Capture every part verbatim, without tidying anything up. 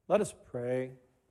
Let us pray.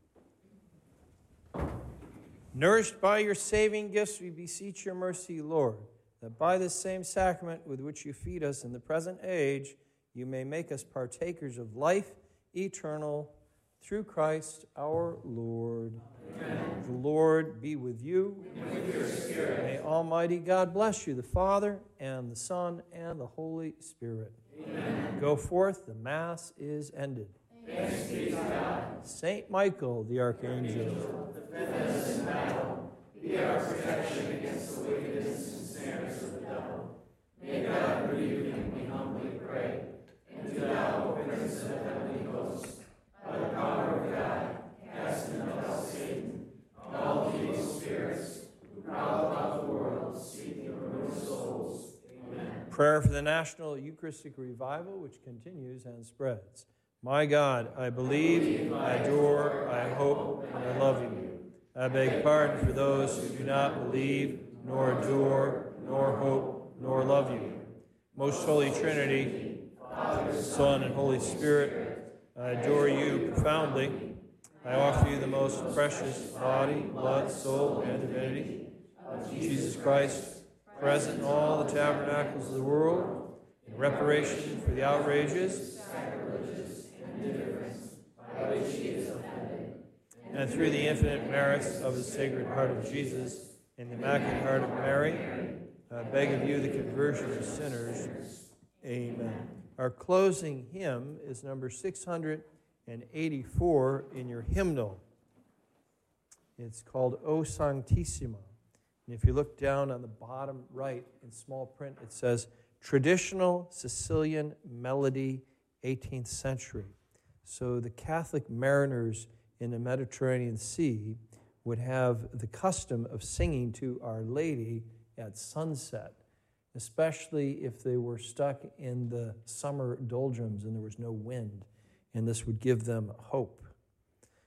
Nourished by your saving gifts, we beseech your mercy, Lord, that by this same sacrament with which you feed us in the present age, you may make us partakers of life eternal through Christ our Lord. Amen. The Lord be with you. And with your spirit. May Almighty God bless you, the Father, and the Son, and the Holy Spirit. Amen. Go forth, the Mass is ended. Thanks be to God. Saint Michael, the Archangel, defend us in battle. Be our protection against the wickedness and snares of the devil. May God rebuke him, we humbly pray. And do thou, O Prince of the heavenly hosts, by the power of God, cast into hell Satan, and all the evil spirits who prowl about the world, seeking the ruin of souls. Amen. Prayer for the National Eucharistic Revival, which continues and spreads. My God, I believe, I adore, I hope, and I love you. I beg pardon for those who do not believe, nor adore, nor hope, nor love you. Most Holy Trinity, Father, Son, and Holy Spirit, I adore you profoundly. I offer you the most precious body, blood, soul, and divinity of Jesus Christ, present in all the tabernacles of the world, in reparation for the outrages, and through the infinite merits of the Sacred Heart of Jesus and the Immaculate Heart of Mary, I beg of you the conversion of sinners. Amen. Our closing hymn is number six hundred eighty-four in your hymnal. It's called O Sanctissima. And if you look down on the bottom right in small print, it says, Traditional Sicilian Melody, eighteenth century. So the Catholic mariners in the Mediterranean Sea would have the custom of singing to Our Lady at sunset, especially if they were stuck in the summer doldrums and there was no wind, and this would give them hope.